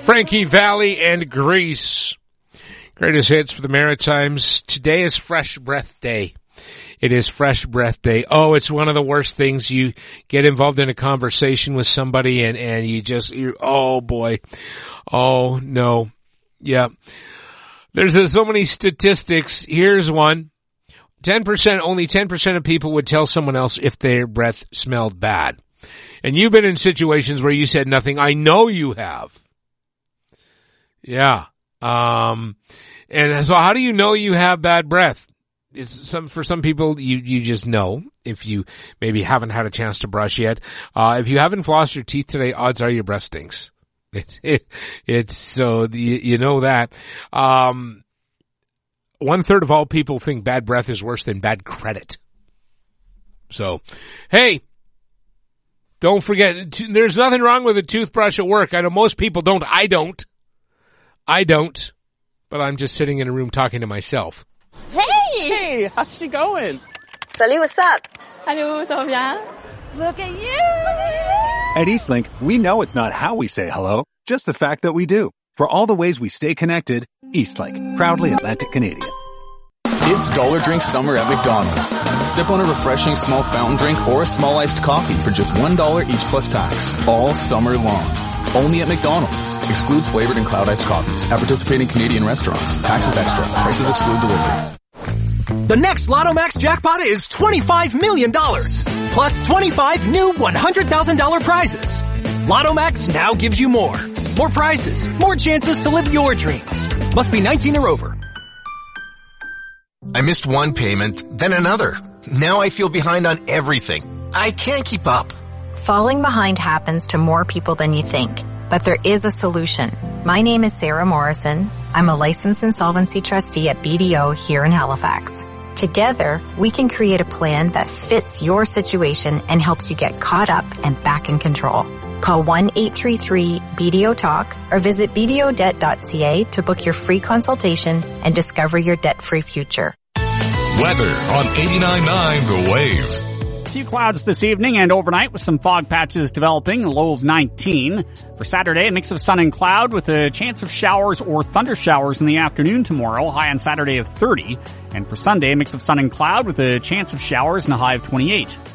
Frankie Valli and Grease. Greatest hits for the Maritimes. Today is Fresh Breath Day. It is Fresh Breath Day. Oh, it's one of the worst things. You get involved in a conversation with somebody and you're, oh boy. Oh no. Yeah. There's so many statistics. Here's one. Only 10% of people would tell someone else if their breath smelled bad. And you've been in situations where you said nothing. I know you have. Yeah. And so how do you know you have bad breath? For some people, you just know if you maybe haven't had a chance to brush yet. If you haven't flossed your teeth today, odds are your breath stinks. It's so you know that. 1/3 of all people think bad breath is worse than bad credit. So, hey, don't forget, there's nothing wrong with a toothbrush at work. I know most people don't. I don't. But I'm just sitting in a room talking to myself. Hey, how's she going? Salut, what's up? Hello, ça va bien? Look at you! At Eastlink, we know it's not how we say hello, just the fact that we do. For all the ways we stay connected, Eastlink, proudly Atlantic Canadian. It's Dollar Drink Summer at McDonald's. Sip on a refreshing small fountain drink or a small iced coffee for just $1 each plus tax, all summer long. Only at McDonald's. Excludes flavored and cloud iced coffees. At participating Canadian restaurants. Taxes extra. Prices exclude delivery. The next Lotto Max jackpot is $25 million. Plus 25 new $100,000 prizes. Lotto Max now gives you more. More prizes. More chances to live your dreams. Must be 19 or over. I missed one payment, then another. Now I feel behind on everything. I can't keep up. Falling behind happens to more people than you think, but there is a solution. My name is Sarah Morrison. I'm a licensed insolvency trustee at BDO here in Halifax. Together, we can create a plan that fits your situation and helps you get caught up and back in control. Call 1-833-BDO-TALK or visit bdodebt.ca to book your free consultation and discover your debt-free future. Weather on 89.9 The Wave. A few clouds this evening and overnight with some fog patches developing, a low of 19. For Saturday, a mix of sun and cloud with a chance of showers or thunder showers in the afternoon tomorrow, high on Saturday of 30. And for Sunday, a mix of sun and cloud with a chance of showers and a high of 28.